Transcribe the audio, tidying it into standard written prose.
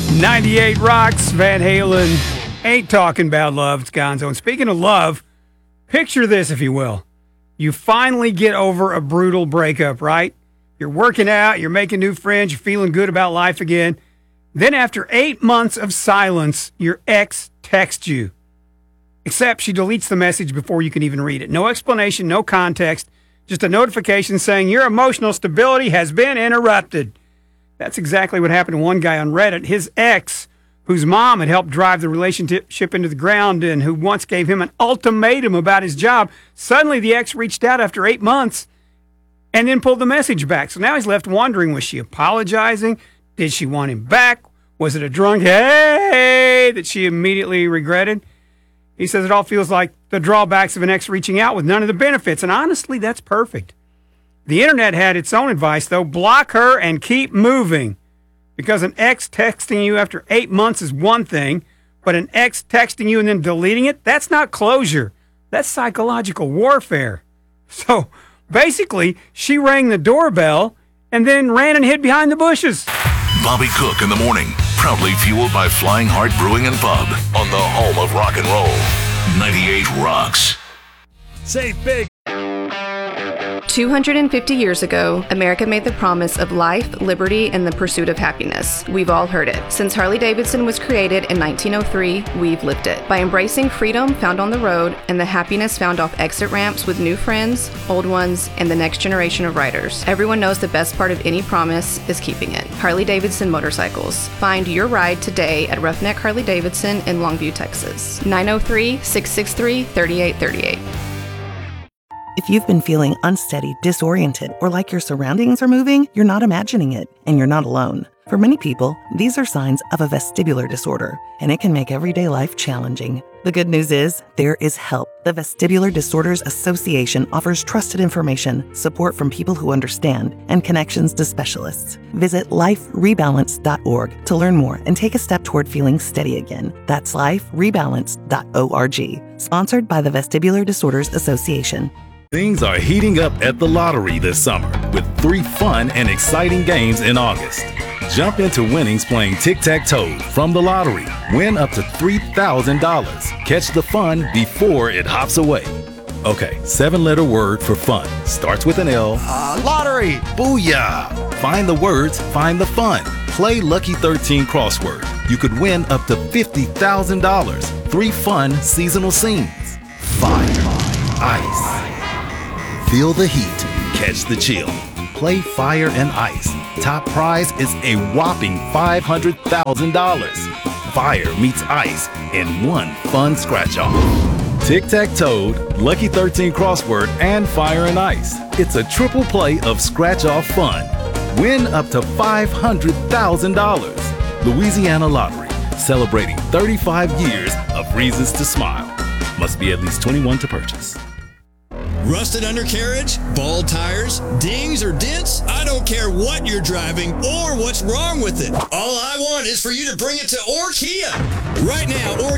98 Rocks, Van Halen. Ain't talking about love, it's Gonzo. And speaking of love, picture this, if you will. You finally get over a brutal breakup, right? You're working out, you're making new friends, you're feeling good about life again. Then after 8 months of silence, your ex texts you. Except she deletes the message before you can even read it. No explanation, no context, just a notification saying your emotional stability has been interrupted. That's exactly what happened to one guy on Reddit. His ex, whose mom had helped drive the relationship into the ground and who once gave him an ultimatum about his job, suddenly the ex reached out after 8 months and then pulled the message back. So now he's left wondering, was she apologizing? Did she want him back? Was it a drunk hey that she immediately regretted? He says it all feels like the drawbacks of an ex reaching out with none of the benefits. And honestly, that's perfect. The internet had its own advice, though. Block her and keep moving. Because an ex texting you after 8 months is one thing, but an ex texting you and then deleting it, that's not closure. That's psychological warfare. So basically, she rang the doorbell and then ran and hid behind the bushes. Bobby Cook in the morning, proudly fueled by Flying Heart Brewing and Pub on the home of rock and roll. 98 Rocks. Save big. 250 years ago, America made the promise of life, liberty, and the pursuit of happiness. We've all heard it. Since Harley-Davidson was created in 1903, we've lived it. By embracing freedom found on the road and the happiness found off exit ramps with new friends, old ones, and the next generation of riders, everyone knows the best part of any promise is keeping it. Harley-Davidson Motorcycles. Find your ride today at Roughneck Harley-Davidson in Longview, Texas. 903-663-3838. If you've been feeling unsteady, disoriented, or like your surroundings are moving, you're not imagining it, and you're not alone. For many people, these are signs of a vestibular disorder, and it can make everyday life challenging. The good news is, there is help. The Vestibular Disorders Association offers trusted information, support from people who understand, and connections to specialists. Visit liferebalance.org to learn more and take a step toward feeling steady again. That's liferebalance.org. Sponsored by the Vestibular Disorders Association. Things are heating up at the lottery this summer with 3 fun and exciting games in August. Jump into winnings playing tic-tac-toe from the lottery. Win up to $3,000. Catch the fun before it hops away. Okay, 7-letter word for fun. Starts with an L. Lottery! Booyah! Find the words, find the fun. Play Lucky 13 crossword. You could win up to $50,000. 3 fun seasonal scenes. Fire, ice. Feel the heat, catch the chill. Play Fire and Ice. Top prize is a whopping $500,000. Fire meets ice in one fun scratch-off. Tic-tac-toe, Lucky 13 crossword, and Fire and Ice. It's a triple play of scratch-off fun. Win up to $500,000. Louisiana Lottery, celebrating 35 years of reasons to smile. Must be at least 21 to purchase. Rusted undercarriage, bald tires, dings or dents? I don't care what you're driving or what's wrong with it. All I want is for you to bring it to Orkia. Right now,